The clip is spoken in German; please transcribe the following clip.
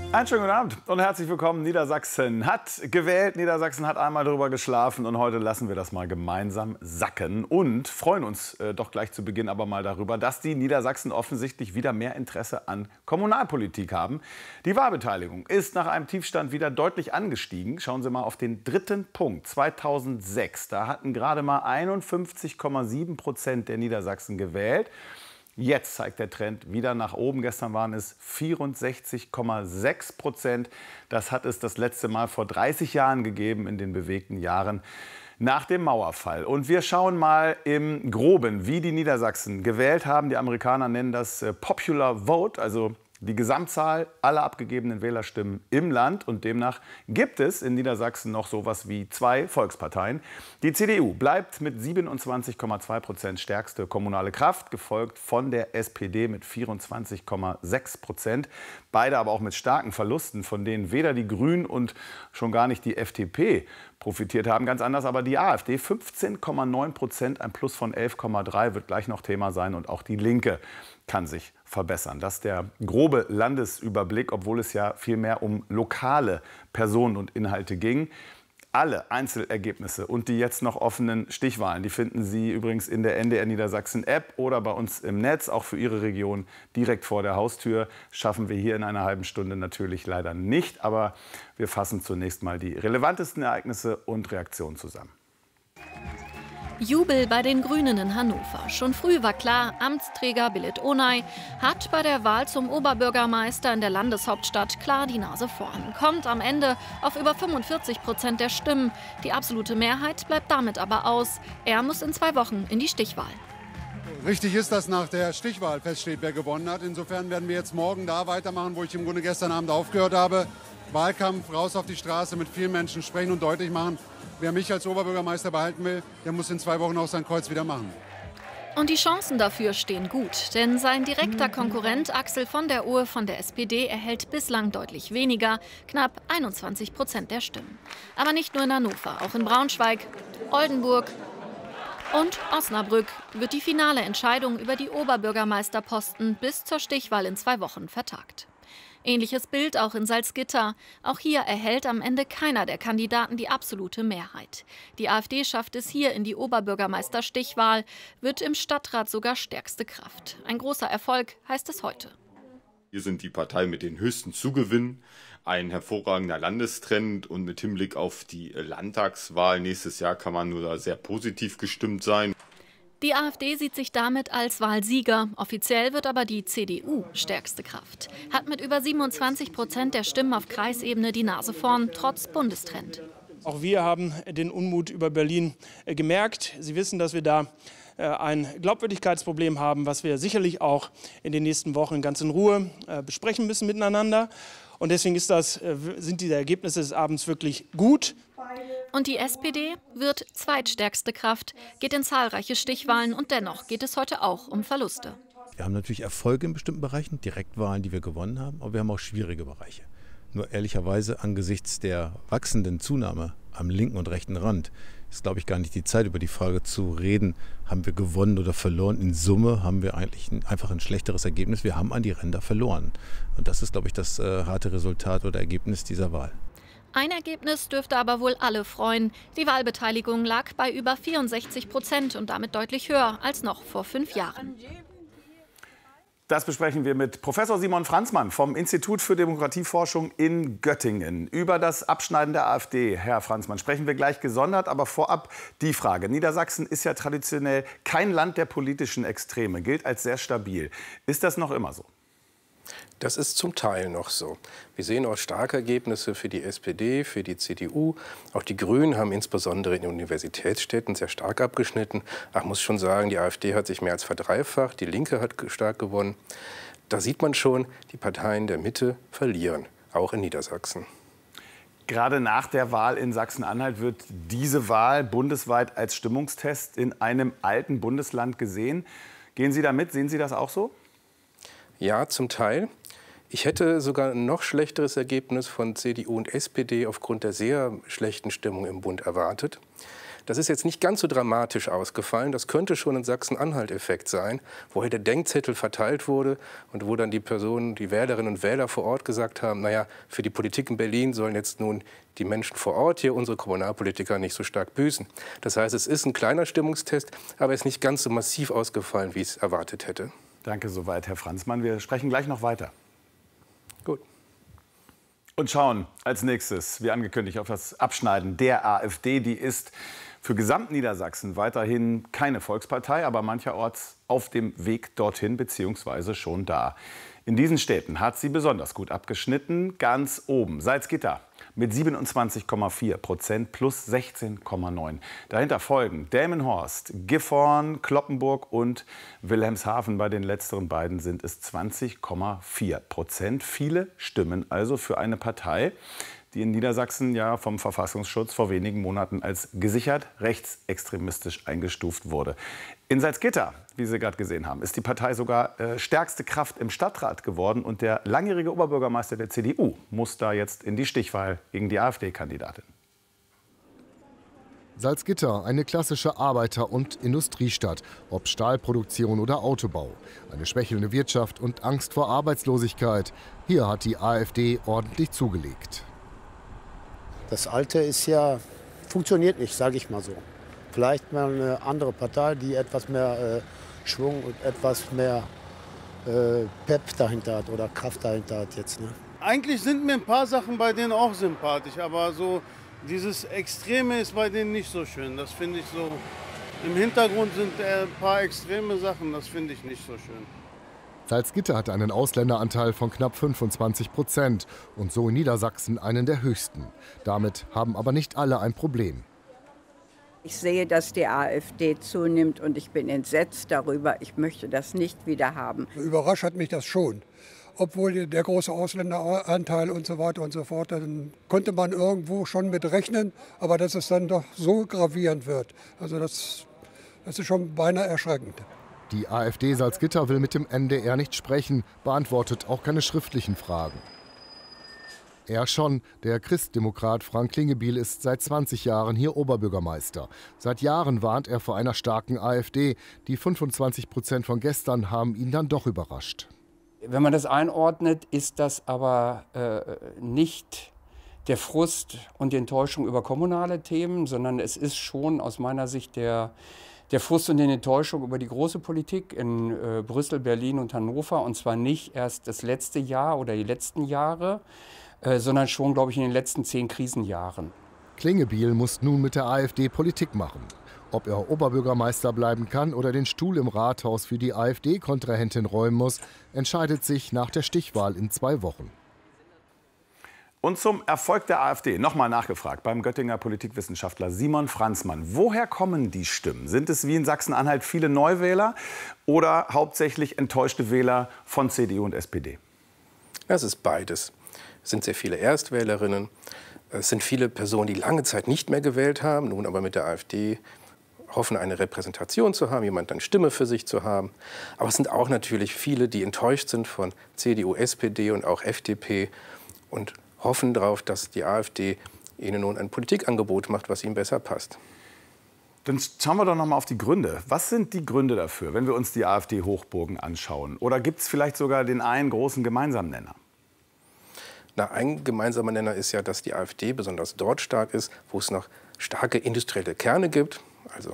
Einen schönen guten Abend und herzlich willkommen. Niedersachsen hat gewählt, Niedersachsen hat einmal darüber geschlafen und heute lassen wir das mal gemeinsam sacken und freuen uns doch gleich zu Beginn aber mal darüber, dass die Niedersachsen offensichtlich wieder mehr Interesse an Kommunalpolitik haben. Die Wahlbeteiligung ist nach einem Tiefstand wieder deutlich angestiegen. Schauen Sie mal auf den dritten Punkt. 2006, da hatten gerade mal 51,7% der Niedersachsen gewählt. Jetzt zeigt der Trend wieder nach oben. Gestern waren es 64,6%. Das hat es das letzte Mal vor 30 Jahren gegeben, in den bewegten Jahren nach dem Mauerfall. Und wir schauen mal im Groben, wie die Niedersachsen gewählt haben. Die Amerikaner nennen das Popular Vote, also die Gesamtzahl aller abgegebenen Wählerstimmen im Land. Und demnach gibt es in Niedersachsen noch sowas wie zwei Volksparteien. Die CDU bleibt mit 27,2% stärkste kommunale Kraft, gefolgt von der SPD mit 24,6%. Beide aber auch mit starken Verlusten, von denen weder die Grünen und schon gar nicht die FDP profitiert haben. Ganz anders aber die AfD, 15,9%, ein Plus von 11,3 wird gleich noch Thema sein. Und auch die Linke kann sich verbessern. Das ist der grobe Landesüberblick, obwohl es ja viel mehr um lokale Personen und Inhalte ging. Alle Einzelergebnisse und die jetzt noch offenen Stichwahlen, die finden Sie übrigens in der NDR Niedersachsen App oder bei uns im Netz, auch für Ihre Region direkt vor der Haustür. Schaffen wir hier in einer halben Stunde natürlich leider nicht, aber wir fassen zunächst mal die relevantesten Ereignisse und Reaktionen zusammen. Jubel bei den Grünen in Hannover. Schon früh war klar, Amtsträger Belit Onay hat bei der Wahl zum Oberbürgermeister in der Landeshauptstadt klar die Nase vorn. Kommt am Ende auf über 45% der Stimmen. Die absolute Mehrheit bleibt damit aber aus. Er muss in 2 Wochen in die Stichwahl. Richtig ist, dass nach der Stichwahl feststeht, wer gewonnen hat. Insofern werden wir jetzt morgen da weitermachen, wo ich im Grunde gestern Abend aufgehört habe. Wahlkampf, raus auf die Straße, mit vielen Menschen sprechen und deutlich machen, wer mich als Oberbürgermeister behalten will, der muss in 2 Wochen auch sein Kreuz wieder machen. Und die Chancen dafür stehen gut, denn sein direkter Konkurrent Axel von der Ohe von der SPD erhält bislang deutlich weniger, knapp 21% der Stimmen. Aber nicht nur in Hannover, auch in Braunschweig, Oldenburg und Osnabrück wird die finale Entscheidung über die Oberbürgermeisterposten bis zur Stichwahl in 2 Wochen vertagt. Ähnliches Bild auch in Salzgitter. Auch hier erhält am Ende keiner der Kandidaten die absolute Mehrheit. Die AfD schafft es hier in die Oberbürgermeisterstichwahl, wird im Stadtrat sogar stärkste Kraft. Ein großer Erfolg heißt es heute. Wir sind die Partei mit den höchsten Zugewinnen, ein hervorragender Landestrend und mit Hinblick auf die Landtagswahl nächstes Jahr kann man nur sehr positiv gestimmt sein. Die AfD sieht sich damit als Wahlsieger. Offiziell wird aber die CDU stärkste Kraft. Hat mit über 27% der Stimmen auf Kreisebene die Nase vorn, trotz Bundestrend. Auch wir haben den Unmut über Berlin gemerkt. Sie wissen, dass wir da ein Glaubwürdigkeitsproblem haben, was wir sicherlich auch in den nächsten Wochen ganz in Ruhe besprechen müssen miteinander. Und deswegen sind diese Ergebnisse des Abends wirklich gut. Und die SPD wird zweitstärkste Kraft, geht in zahlreiche Stichwahlen und dennoch geht es heute auch um Verluste. Wir haben natürlich Erfolge in bestimmten Bereichen, Direktwahlen, die wir gewonnen haben, aber wir haben auch schwierige Bereiche. Nur ehrlicherweise angesichts der wachsenden Zunahme am linken und rechten Rand ist, glaube ich, gar nicht die Zeit, über die Frage zu reden, haben wir gewonnen oder verloren. In Summe haben wir eigentlich einfach ein schlechteres Ergebnis. Wir haben an die Ränder verloren. Und das ist, glaube ich, das harte Resultat oder Ergebnis dieser Wahl. Ein Ergebnis dürfte aber wohl alle freuen. Die Wahlbeteiligung lag bei über 64% und damit deutlich höher als noch vor 5 Jahren. Das besprechen wir mit Professor Simon Franzmann vom Institut für Demokratieforschung in Göttingen. Über das Abschneiden der AfD, Herr Franzmann, sprechen wir gleich gesondert. Aber vorab die Frage. Niedersachsen ist ja traditionell kein Land der politischen Extreme, gilt als sehr stabil. Ist das noch immer so? Das ist zum Teil noch so. Wir sehen auch starke Ergebnisse für die SPD, für die CDU. Auch die Grünen haben insbesondere in den Universitätsstädten sehr stark abgeschnitten. Ich muss schon sagen, die AfD hat sich mehr als verdreifacht, die Linke hat stark gewonnen. Da sieht man schon, die Parteien der Mitte verlieren, auch in Niedersachsen. Gerade nach der Wahl in Sachsen-Anhalt wird diese Wahl bundesweit als Stimmungstest in einem alten Bundesland gesehen. Gehen Sie da mit? Sehen Sie das auch so? Ja, zum Teil. Ich hätte sogar ein noch schlechteres Ergebnis von CDU und SPD aufgrund der sehr schlechten Stimmung im Bund erwartet. Das ist jetzt nicht ganz so dramatisch ausgefallen. Das könnte schon ein Sachsen-Anhalt-Effekt sein, woher der Denkzettel verteilt wurde und wo dann die Personen, die Wählerinnen und Wähler vor Ort gesagt haben, naja, für die Politik in Berlin sollen jetzt nun die Menschen vor Ort hier, unsere Kommunalpolitiker, nicht so stark büßen. Das heißt, es ist ein kleiner Stimmungstest, aber es ist nicht ganz so massiv ausgefallen, wie ich es erwartet hätte. Danke soweit, Herr Franzmann. Wir sprechen gleich noch weiter. Gut. Und schauen als nächstes, wie angekündigt, auf das Abschneiden der AfD. Die ist für Gesamtniedersachsen weiterhin keine Volkspartei, aber mancherorts auf dem Weg dorthin bzw. schon da. In diesen Städten hat sie besonders gut abgeschnitten. Ganz oben Salzgitter mit 27,4% plus 16,9%. Dahinter folgen Delmenhorst, Gifhorn, Cloppenburg und Wilhelmshaven. Bei den letzteren beiden sind es 20,4%. Viele Stimmen also für eine Partei, die in Niedersachsen ja vom Verfassungsschutz vor wenigen Monaten als gesichert rechtsextremistisch eingestuft wurde. In Salzgitter, wie Sie gerade gesehen haben, ist die Partei sogar stärkste Kraft im Stadtrat geworden. Und der langjährige Oberbürgermeister der CDU muss da jetzt in die Stichwahl gegen die AfD-Kandidatin. Salzgitter, eine klassische Arbeiter- und Industriestadt, ob Stahlproduktion oder Autobau. Eine schwächelnde Wirtschaft und Angst vor Arbeitslosigkeit. Hier hat die AfD ordentlich zugelegt. Das Alte ist ja, funktioniert nicht, sage ich mal so. Vielleicht mal eine andere Partei, die etwas mehr Schwung und etwas mehr Pep dahinter hat oder Kraft dahinter hat jetzt. Ne? Eigentlich sind mir ein paar Sachen bei denen auch sympathisch, aber so dieses Extreme ist bei denen nicht so schön. Das finde ich so, im Hintergrund sind ein paar extreme Sachen, das finde ich nicht so schön. Salzgitter hat einen Ausländeranteil von knapp 25% und so in Niedersachsen einen der höchsten. Damit haben aber nicht alle ein Problem. Ich sehe, dass die AfD zunimmt und ich bin entsetzt darüber. Ich möchte das nicht wieder haben. Überrascht hat mich das schon. Obwohl der große Ausländeranteil und so weiter und so fort, dann konnte man irgendwo schon mit rechnen, aber dass es dann doch so gravierend wird, also das ist schon beinahe erschreckend. Die AfD Salzgitter will mit dem NDR nicht sprechen, beantwortet auch keine schriftlichen Fragen. Er schon, der Christdemokrat Frank Klingebiel ist seit 20 Jahren hier Oberbürgermeister. Seit Jahren warnt er vor einer starken AfD. Die 25% von gestern haben ihn dann doch überrascht. Wenn man das einordnet, ist das aber nicht der Frust und die Enttäuschung über kommunale Themen, sondern es ist schon aus meiner Sicht der Frust und die Enttäuschung über die große Politik in Brüssel, Berlin und Hannover. Und zwar nicht erst das letzte Jahr oder die letzten Jahre, sondern schon, glaube ich, in den letzten 10 Krisenjahren. Klingebiel muss nun mit der AfD Politik machen. Ob er Oberbürgermeister bleiben kann oder den Stuhl im Rathaus für die AfD-Kontrahentin räumen muss, entscheidet sich nach der Stichwahl in 2 Wochen. Und zum Erfolg der AfD nochmal nachgefragt beim Göttinger Politikwissenschaftler Simon Franzmann. Woher kommen die Stimmen? Sind es wie in Sachsen-Anhalt viele Neuwähler oder hauptsächlich enttäuschte Wähler von CDU und SPD? Es ist beides. Es sind sehr viele Erstwählerinnen. Es sind viele Personen, die lange Zeit nicht mehr gewählt haben, nun aber mit der AfD hoffen, eine Repräsentation zu haben, jemand eine Stimme für sich zu haben. Aber es sind auch natürlich viele, die enttäuscht sind von CDU, SPD und auch FDP und hoffen darauf, dass die AfD ihnen nun ein Politikangebot macht, was ihnen besser passt. Dann schauen wir doch noch mal auf die Gründe. Was sind die Gründe dafür, wenn wir uns die AfD-Hochburgen anschauen? Oder gibt es vielleicht sogar den einen großen gemeinsamen Nenner? Na, ein gemeinsamer Nenner ist ja, dass die AfD besonders dort stark ist, wo es noch starke industrielle Kerne gibt, also